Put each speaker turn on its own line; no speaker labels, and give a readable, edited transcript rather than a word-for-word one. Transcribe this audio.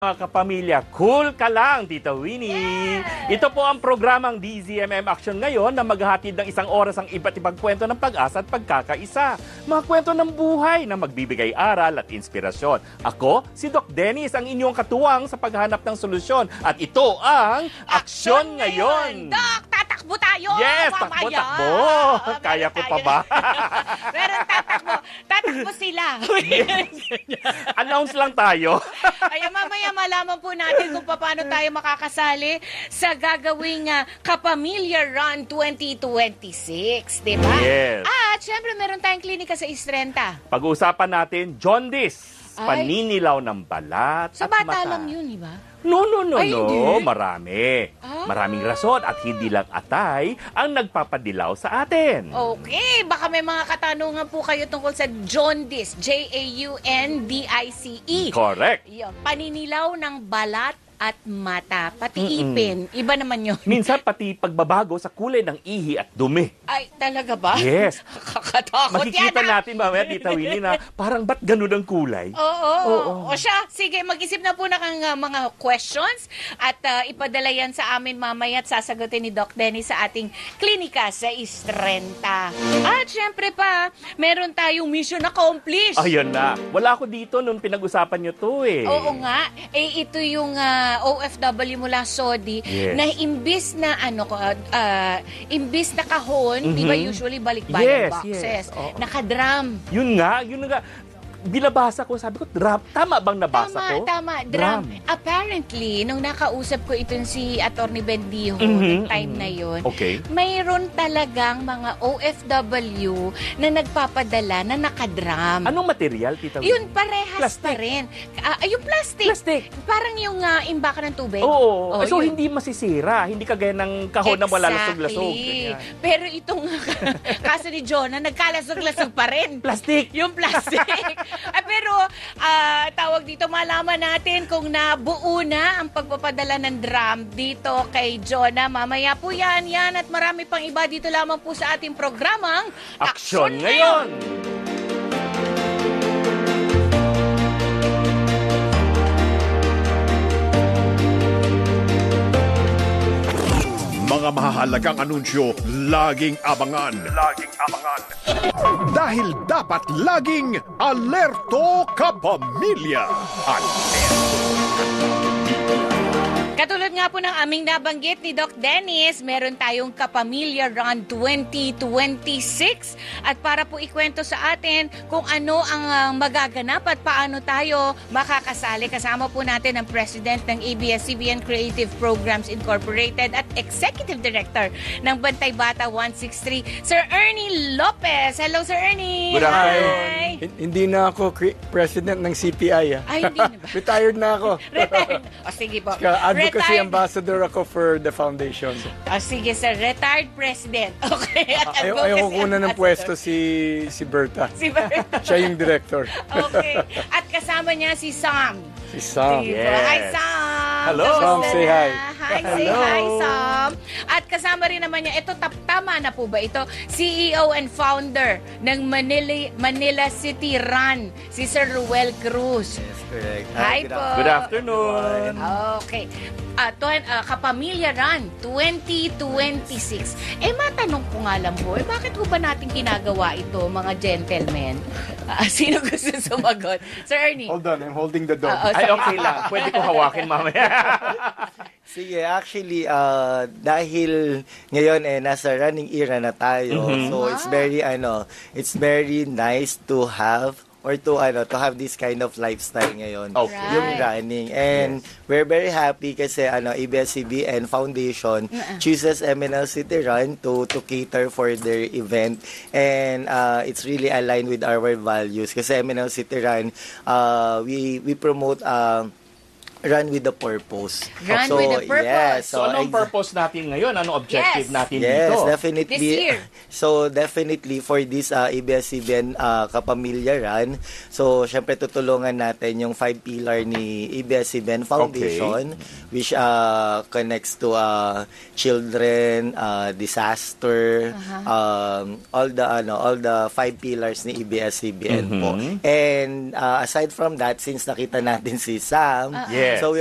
Mga kapamilya, cool ka lang, Tita Winnie. Ito po ang programang DZMM Action ngayon na maghahatid ng isang oras ang iba't ibang kwento ng pag-asa at pagkakaisa. Mga kwento ng buhay na magbibigay aral at inspirasyon. Ako, si Doc Dennis, ang inyong katuwang sa paghanap ng solusyon. At ito ang Aksyon Ngayon.
Doc, tatakbo tayo!
Yes,
mamaya.
takbo. Kaya ko pa ba?
Meron tatakbo. Tatakbo sila.
Announce lang tayo.
Ay, mamaya malaman po natin kung paano tayo makakasali sa gagawing Kapamilya Run 2026, di ba?
Yes.
At syempre meron tayong klinika sa Istrenta.
Pag-uusapan natin, jaundice,
Ay.
paninilaw ng balat
Sa
at
bata
mata.
lang yun, di ba?
No.
Ay, hindi.
Marami.
Ah.
Maraming rason at hindi lang atay ang nagpapadilaw sa atin.
Okay, baka may mga katanungan po kayo tungkol sa jaundice, Jaundice.
Correct.
Yun, paninilaw ng balat at mata, pati
Mm-mm.
ipin. Iba naman yun.
Minsan pati pagbabago sa kulay ng ihi at dumi.
Ay, talaga ba?
Yes.
Kakatakot
Makikita
yan.
natin mamaya, Tita Winnie, na parang ba't ganun ang kulay?
Oo. O siya, sige, mag-isip na po na kang mga questions at ipadala yan sa amin mamaya at sasagutin ni Doc Denny sa ating klinika sa Istrenta. At syempre pa, meron tayong mission accomplished.
Ayun na. Wala ako dito nung pinag-usapan nyo to eh.
Oo nga. Ito yung OFW mula Saudi
Yes.
na imbis na imbis na kahon, di ba usually balikbayan
Yes,
boxes,
yes. Oo.
naka-drum.
Yun nga. Binabasa ko, sabi ko, drum. Tama bang nabasa ko?
Tama, drum. Apparently, nung nakausap ko itong si Atty. Bendijo,
Mhm,
time na yon,
Okay.
mayroon talagang mga OFW na nagpapadala na naka-drum.
Anong material, Tita Winnie?
Yun, parehas
Plastic.
pa rin. Yung plastic.
Plastic.
Parang yung imbaka ng tubig.
Oo. So,
yun.
hindi masisira. Hindi kagaya ng kahon na wala lasog-lasog.
Exactly.
Ganyan.
Pero itong kaso ni Jonah, nagkalasog-lasog pa rin.
Plastic.
Yung plastic. Pero tawag dito, malaman natin kung nabuo na ang pagpapadala ng drum dito kay Jonah. Mamaya po yan at marami pang iba dito lamang po sa ating programang
Aksyon Ngayon!
Mga mahahalagang anunsyo, laging abangan. Laging abangan. Dahil dapat laging alerto kapamilya.
Katulad nga po ng aming nabanggit ni Doc Dennis, meron tayong Kapamilya Run 2026. At para po ikwento sa atin kung ano ang magaganap at paano tayo makakasali, kasama po natin ang President ng ABS-CBN Creative Programs Incorporated at Executive Director ng Bantay Bata 163, Sir Ernie Lopez. Hello, Sir Ernie!
Good afternoon.
Hi!
Hindi na ako president ng CPI.
Ay, hindi na ba?
Retired na ako.
Retired. O sige po.
Advocacy
Retired.
ambassador ako for the foundation.
Sige, sir. Retired president. Okay. At
Ayaw ko kunan ng
ambassador.
pwesto si Berta.
Si Bert.
Siya yung director.
Okay. At kasama niya si Sam.
Si Sam.
Diba?
Yes.
Hi, Sam.
Hello.
Kamusta
Sam, say
na?
hi.
Hi, say
Hello.
hi, Sam. At kasama rin naman niya, ito, tama na po ba ito? CEO and founder ng Manila City Run, si Sir Ruel Cruz.
Yes, correct.
Hi po.
Good afternoon.
Okay. Kapamilya Run 2026. Matanong ko nga lang po, bakit po ba natin ginagawa ito, mga gentlemen? Sino gusto sumagot? Sir Ernie?
Hold on, I'm holding the dog.
Ay, okay lang. Pwede ko hawakin mamaya.
Sige, actually, dahil ngayon nasa running era na tayo, so it's very nice to have or to have this kind of lifestyle ngayon.
Okay.
Yung running. And we're very happy kasi ABS-CBN Foundation chooses MNL City Run to cater for their event. And it's really aligned with our values kasi MNL City Run, we promote run with the purpose.
Run with the purpose.
Yes,
So, anong purpose natin ngayon? Anong objective
Yes.
natin
Yes,
dito?
definitely.
This year.
So, definitely for this ABS-CBN Kapamilya Run, so, syempre tutulungan natin yung 5 pillar ni ABS-CBN Foundation, which connects to children, disaster, all the 5 pillars ni ABS-CBN po. And aside from that, since nakita natin si Sam,
Yes. Yes.
So